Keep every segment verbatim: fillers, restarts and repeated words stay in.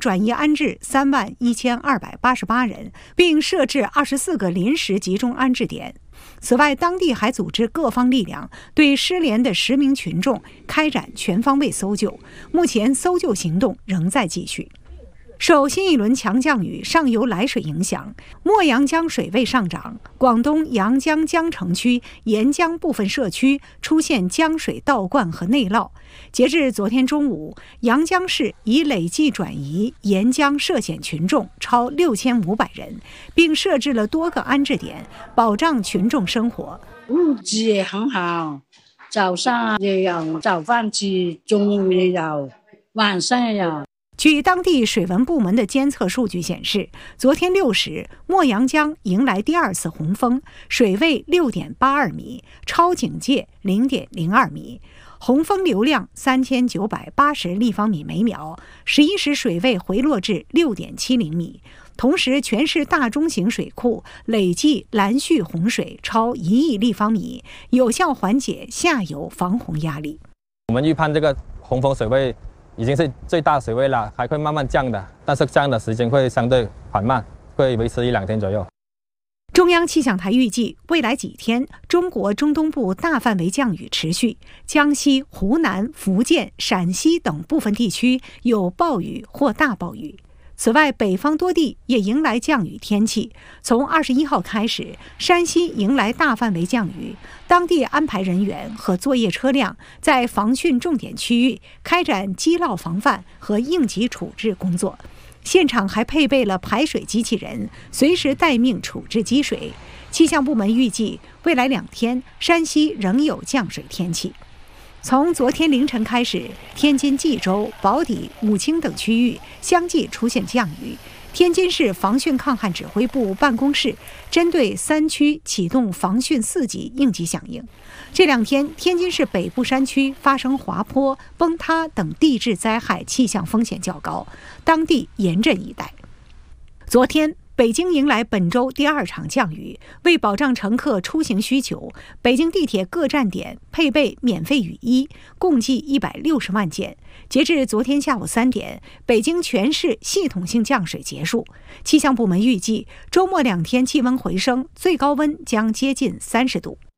转移安置三万一千二百八十八人，并设置二十四个临时集中安置点。此外，当地还组织各方力量对失联的十名群众开展全方位搜救，目前搜救行动仍在继续。受新一轮强降雨上游来水影响，墨阳江水位上涨，广东阳江江城区沿江部分社区出现江水倒灌和内涝。截至昨天中午，阳江市已累计转移沿江涉险群众超六千五百人，并设置了多个安置点，保障群众生活。 物资也很好，早上也有早饭吃，中午也有，晚上也有。 据当地水文部门的监测数据显示，昨天六时，墨阳江迎来第二次洪峰，水位六点八二米，超警戒零点零二米，洪峰流量三千九百八十立方米每秒。十一时水位回落至六点七零米。同时，全市大中型水库累计拦蓄洪水超一亿立方米，有效缓解下游防洪压力。 我们预判这个洪峰水位已经是最大水位了，还会慢慢降的，但是降的时间会相对缓慢，会维持一两天左右。 中央气象台预计，未来几天，中国中东部大范围降雨持续，江西、湖南、福建、陕西等部分地区有暴雨或大暴雨。此外，北方多地也迎来降雨天气。从二十一号开始，山西迎来大范围降雨，当地安排人员和作业车辆在防汛重点区域开展积涝防范和应急处置工作。现场还配备了排水机器人，随时待命处置积水。气象部门预计，未来两天山西仍有降水天气。从昨天凌晨开始，天津蓟州、宝坻、武清等区域相继出现降雨。天津市防汛抗旱指挥部办公室针对三区启动防汛四级应急响应。这两天，天津市北部山区发生滑坡、崩塌等地质灾害气象风险较高，当地严阵以待。昨天，北京迎来本周第二场降雨，为保障乘客出行需求，北京地铁各站点配备免费雨衣，共计一百六十万件。截至昨天下午三点，北京全市系统性降水结束。气象部门预计，周末两天气温回升，最高温将接近三十度。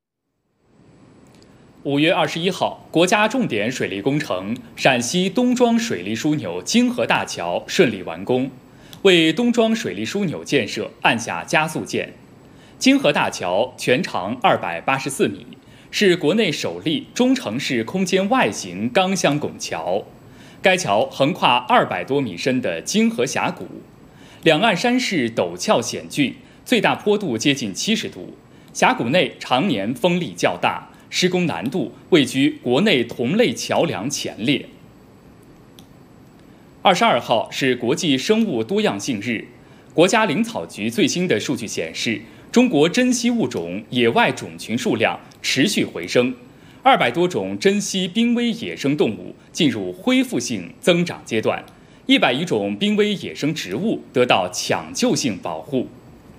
五月二十一号，国家重点水利工程陕西东庄水利枢纽京河大桥顺利完工，为东庄水利枢纽建设按下加速键。京河大桥全长二百八十四米，是国内首例中程式空间外形钢箱拱桥。该桥横跨二百多米深的京河峡谷，两岸山势陡峭险峻，最大坡度接近七十度。峡谷内常年风力较大，施工难度位居国内同类桥梁前列。二十二号是国际生物多样性日，国家林草局最新的数据显示，中国珍稀物种野外种群数量持续回升，二百多种珍稀濒危野生动物进入恢复性增长阶段，一百余种濒危野生植物得到抢救性保护。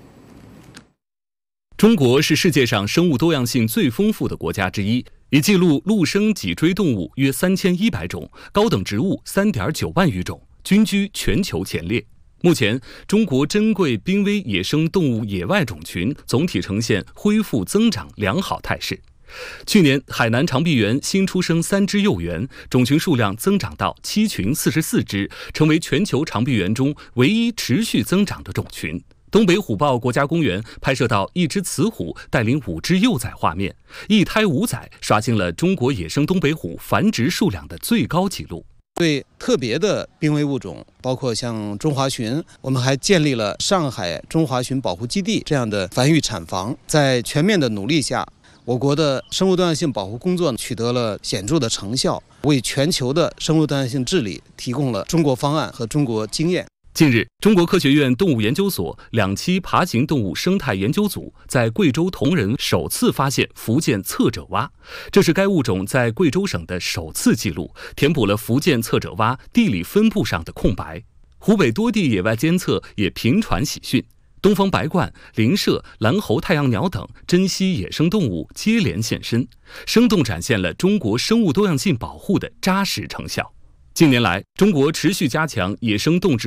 中国是世界上生物多样性最丰富的国家之一，已记录陆生脊椎动物约三千一百种，高等植物三点九万余种，均居全球前列。目前，中国珍贵濒危野生动物野外种群总体呈现恢复增长良好态势。去年，海南长臂猿新出生三只幼猿，种群数量增长到七群四十四只，成为全球长臂猿中唯一持续增长的种群。东北虎豹国家公园拍摄到一只雌虎带领五只幼崽画面，一胎五崽刷新了中国野生东北虎繁殖数量的最高纪录。 对特别的濒危物种，包括像中华鲟，我们还建立了上海中华鲟保护基地这样的繁育产房。在全面的努力下，我国的生物多样性保护工作取得了显著的成效，为全球的生物多样性治理提供了中国方案和中国经验。 近日，中国科学院动物研究所两栖爬行动物生态研究组在贵州铜仁首次发现福建侧褶蛙，这是该物种在贵州省的首次记录，填补了福建侧褶蛙地理分布上的空白。湖北多地野外监测也频传喜讯，东方白鹳、林麝、蓝喉太阳鸟等珍稀野生动物接连现身，生动展现了中国生物多样性保护的扎实成效。近年来，中国持续加强野生动植